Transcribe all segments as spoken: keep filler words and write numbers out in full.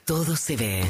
todo se ve.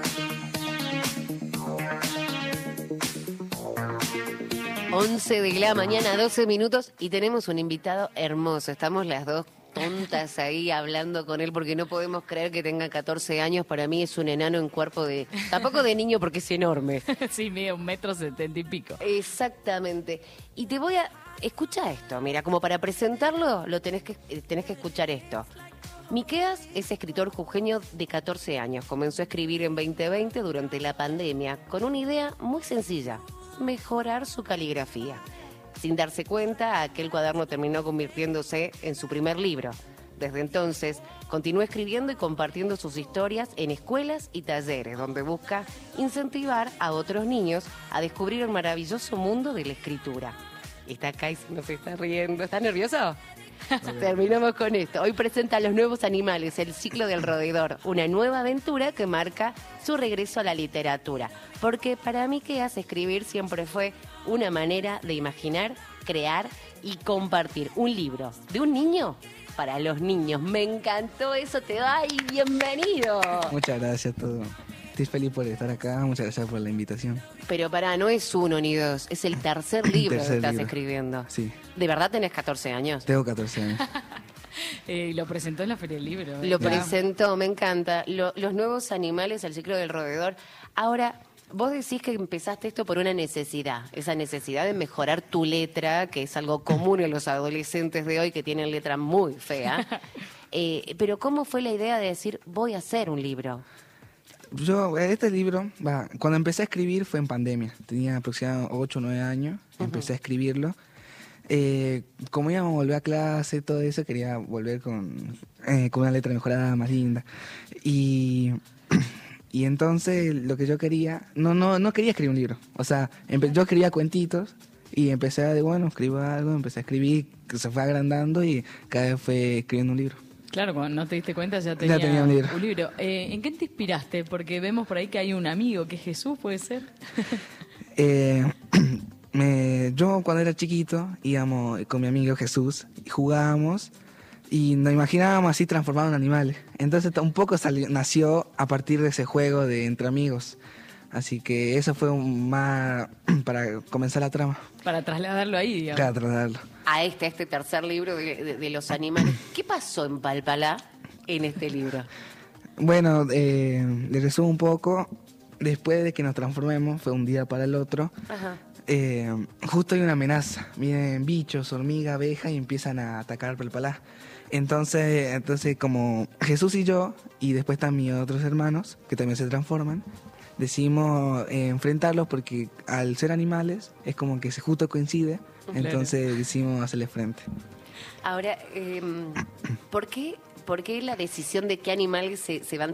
once de la mañana, doce minutos, y tenemos un invitado hermoso. Estamos las dos tontas ahí hablando con él porque no podemos creer que tenga catorce años. Para mí es un enano en cuerpo de... Tampoco de niño porque es enorme. Sí, mide un metro setenta y pico. Exactamente. Y te voy a... Escucha esto, mira, como para presentarlo lo tenés que, tenés que escuchar esto. Miqueas es escritor jujeño de catorce años. Comenzó a escribir en veinte veinte durante la pandemia con una idea muy sencilla: mejorar su caligrafía. Sin darse cuenta, aquel cuaderno terminó convirtiéndose en su primer libro. Desde entonces, continuó escribiendo y compartiendo sus historias en escuelas y talleres, donde busca incentivar a otros niños a descubrir el maravilloso mundo de la escritura. Está acá y se nos está riendo. ¿Estás nervioso? Terminamos con esto. Hoy presenta a Los Nuevos Animales, el ciclo del roedor, una nueva aventura que marca su regreso a la literatura. Porque para Miqueas escribir siempre fue una manera de imaginar, crear y compartir un libro de un niño para los niños. Me encantó eso, te doy bienvenido. Muchas gracias a todos. Estoy feliz por estar acá, muchas gracias por la invitación. Pero pará, no es uno ni dos, es el tercer libro Tercer que estás libro. escribiendo. Sí. ¿De verdad tenés catorce años? Tengo catorce años. Eh, lo presentó en la Feria del Libro. Lo ¿verdad? presentó, me encanta. Lo- los nuevos animales, el ciclo del roedor. Ahora, vos decís que empezaste esto por una necesidad, esa necesidad de mejorar tu letra, que es algo común en los adolescentes de hoy que tienen letra muy fea. Eh, pero ¿cómo fue la idea de decir, voy a hacer un libro? Yo, este libro, va, cuando empecé a escribir fue en pandemia. Tenía aproximadamente ocho o nueve años, empecé a escribirlo. Eh, como íbamos a volver a clase y todo eso, quería volver con, eh, con una letra mejorada, más linda. Y, y entonces lo que yo quería, no, no, no quería escribir un libro. O sea, empe- yo escribía cuentitos y empecé a, de bueno, escribo algo, empecé a escribir, que se fue agrandando y cada vez fue escribiendo un libro. Claro, cuando no te diste cuenta ya tenía, Ya tenía un libro. un libro. Eh, ¿En qué te inspiraste? Porque vemos por ahí que hay un amigo que es Jesús, ¿puede ser? Eh, me- yo cuando era chiquito íbamos con mi amigo Jesús y jugábamos y nos imaginábamos así transformados en animales. Entonces un poco salió, nació a partir de ese juego de entre amigos. Así que eso fue un más para comenzar la trama, Para trasladarlo ahí, digamos. para trasladarlo. A este, a este tercer libro de, de- de los animales. ¿Qué pasó en Palpalá en este libro? Bueno, eh, le resumo un poco. Después de que nos transformemos, fue un día para el otro. Ajá. Eh, justo hay una amenaza. Vienen bichos, hormigas, abejas y empiezan a atacar Palpalá. Entonces, entonces, como Jesús y yo, y después están mis otros hermanos, que también se transforman, decidimos eh, enfrentarlos porque al ser animales es como que se justo coincide. Claro. Entonces decidimos hacerle frente. Ahora, eh, ¿por qué, por qué la decisión de qué animales se, se van